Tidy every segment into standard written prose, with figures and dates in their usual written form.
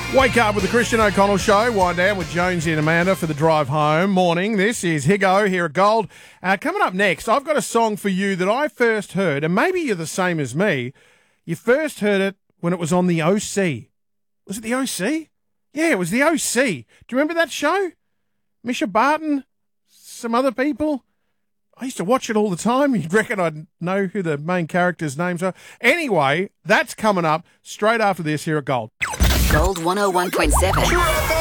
Wake up with the Christian O'Connell Show. Wind down with Jonesy and Amanda for the drive home. Morning. This is Higo here at Gold. Coming up next, I've got a song for you that I first heard, and maybe you're the same as me. You first heard it when it was on the OC. Was it the OC? Yeah, it was the OC. Do you remember that show? Misha Barton? Some other people? I used to watch it all the time. You'd reckon I'd know who the main characters' names are. Anyway, that's coming up straight after this here at Gold. Gold 101.7.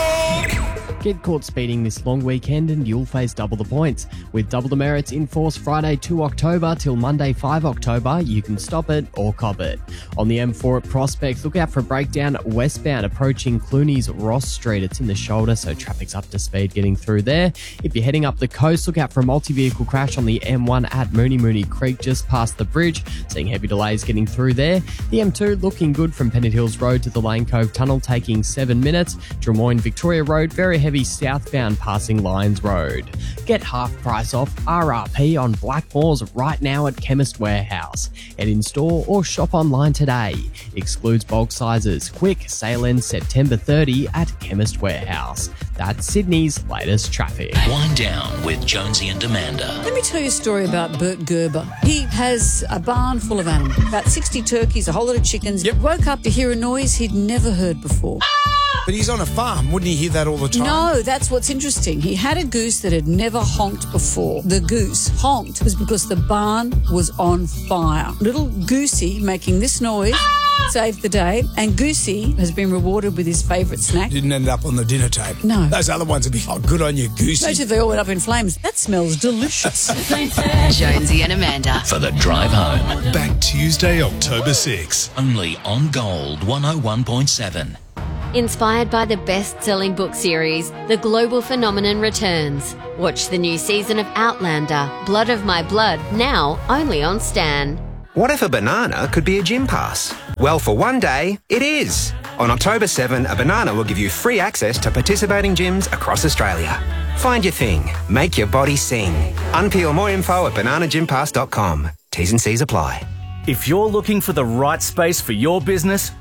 Get caught speeding this long weekend and you'll face double the points. With double the merits in force Friday 2 October till Monday 5 October, you can stop it or cop it. On the M4 at Prospect, look out for a breakdown westbound approaching Clooney's Ross Street. It's in the shoulder, so traffic's up to speed getting through there. If you're heading up the coast, look out for a multi-vehicle crash on the M1 at Mooney Creek just past the bridge. Seeing heavy delays getting through there. The M2 looking good from Pennant Hills Road to the Lane Cove Tunnel, taking 7 minutes. Drummoyne Victoria Road, very heavy southbound passing Lyons Road. Get half price off RRP on Blackmores right now at Chemist Warehouse. Head in store or shop online today. Excludes bulk sizes. Quick, sale ends September 30 at Chemist Warehouse. That's Sydney's latest traffic. Wind down with Jonesy and Amanda. Let me tell you a story about Bert Gerber. He has a barn full of animals, about 60 turkeys, a whole lot of chickens. Yep. Woke up to hear a noise he'd never heard before. But he's on a farm. Wouldn't he hear that all the time? No, that's what's interesting. He had a goose that had never honked before. The goose honked was because the barn was on fire. Little Goosey making this noise saved the day, and Goosey has been rewarded with his favourite snack. Didn't end up on the dinner table. No. Those other ones would be, oh, good on you, Goosey. Imagine if they all went up in flames. That smells delicious. Jonesy and Amanda. For the drive home. Back Tuesday, October 6. Only on Gold 101.7. Inspired by the best-selling book series, The Global Phenomenon returns. Watch the new season of Outlander, Blood of My Blood, now only on Stan. What if a banana could be a gym pass? Well, for one day, it is. On October 7, a banana will give you free access to participating gyms across Australia. Find your thing. Make your body sing. Unpeel more info at bananagympass.com. T's and C's apply. If you're looking for the right space for your business,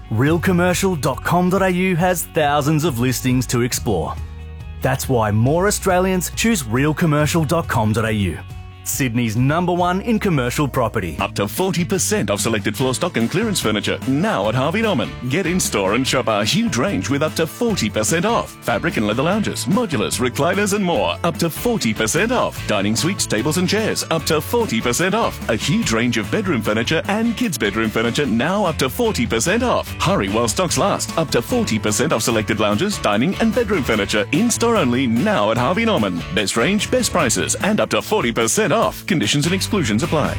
realcommercial.com.au has thousands of listings to explore. That's why more Australians choose realcommercial.com.au. Sydney's #1 in commercial property. Up to 40% off selected floor stock and clearance furniture now at Harvey Norman. Get in store and shop our huge range with up to 40% off. Fabric and leather lounges, modulars, recliners and more. Up to 40% off. Dining suites, tables and chairs. Up to 40% off. A huge range of bedroom furniture and kids' bedroom furniture now up to 40% off. Hurry while stocks last. Up to 40% off selected lounges, dining and bedroom furniture. In store only now at Harvey Norman. Best range, best prices and up to 40% off. Conditions and exclusions apply.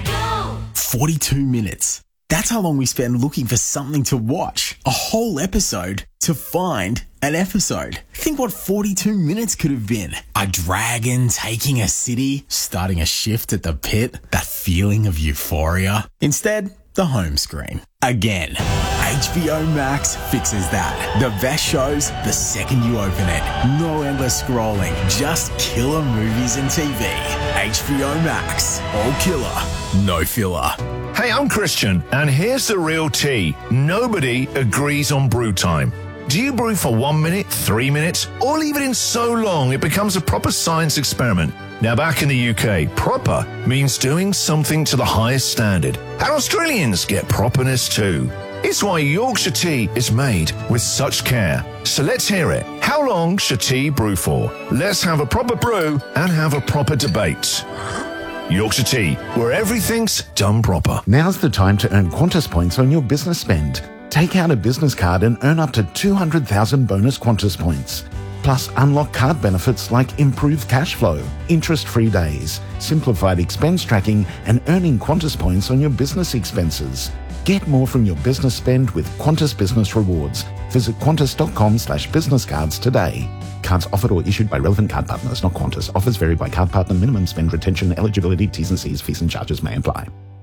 42 minutes. That's how long we spend looking for something to watch. A whole episode to find an episode. Think what 42 minutes could have been. A dragon taking a city, starting a shift at the pit, that feeling of euphoria. Instead, the home screen. Again. HBO Max fixes that. The best shows the second you open it. No endless scrolling, just killer movies and TV. HBO Max. All killer, no filler. Hey, I'm Christian, and here's the real tea. Nobody agrees on brew time. Do you brew for 1 minute, 3 minutes, or leave it in so long it becomes a proper science experiment? Now, back in the UK, proper means doing something to the highest standard. And Australians get properness too. It's why Yorkshire tea is made with such care. So let's hear it. How long should tea brew for? Let's have a proper brew and have a proper debate. Yorkshire Tea, where everything's done proper. Now's the time to earn Qantas points on your business spend. Take out a business card and earn up to 200,000 bonus Qantas points. Plus, unlock card benefits like improved cash flow, interest-free days, simplified expense tracking, and earning Qantas points on your business expenses. Get more from your business spend with Qantas Business Rewards. Visit qantas.com/business cards today. Cards offered or issued by relevant card partners, not Qantas. Offers vary by card partner. Minimum spend, retention, eligibility, T's and C's, fees and charges may apply.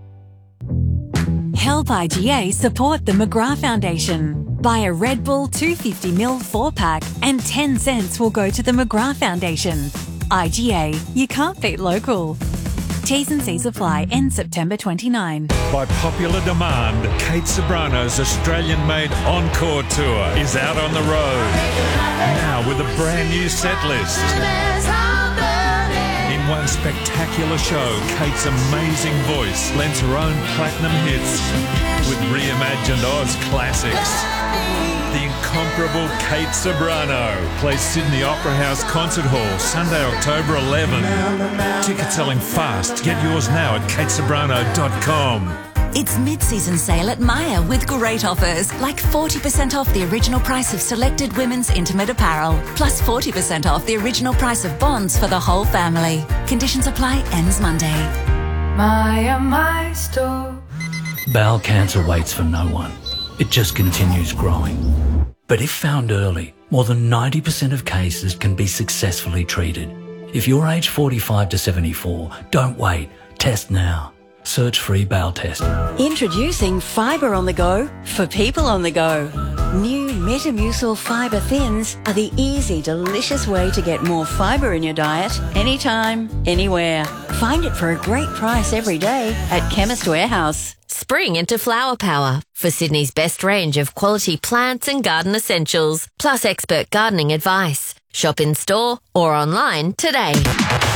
Help IGA support the McGrath Foundation. Buy a Red Bull 250ml 4-pack and 10 cents will go to the McGrath Foundation. IGA, you can't beat local. T's and C's apply. End September 29. By popular demand, Kate Ceberano's Australian-made Encore Tour is out on the road. Now with a brand new set list. In one spectacular show, Kate's amazing voice lends her own platinum hits with reimagined Oz classics. The incomparable Kate Ceberano plays Sydney Opera House Concert Hall Sunday, October 11. Tickets selling fast. Get yours now at kateceberano.com. It's mid-season sale at Myer with great offers, like 40% off the original price of selected women's intimate apparel, plus 40% off the original price of bonds for the whole family. Conditions apply. Ends Monday. Myer, my store. Bowel cancer waits for no one. It just continues growing. But if found early, more than 90% of cases can be successfully treated. If you're aged 45 to 74, don't wait. Test now. Search free bowel test. Introducing Fibre on the Go for people on the go. New Metamucil Fibre Thins are the easy, delicious way to get more fibre in your diet anytime, anywhere. Find it for a great price every day at Chemist Warehouse. Spring into flower power for Sydney's best range of quality plants and garden essentials, plus expert gardening advice. Shop in store or online today.